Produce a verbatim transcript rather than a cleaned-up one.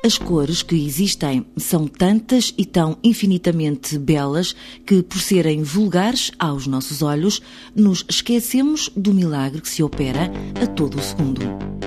As cores que existem são tantas e tão infinitamente belas que, por serem vulgares aos nossos olhos, nos esquecemos do milagre que se opera a todo o segundo.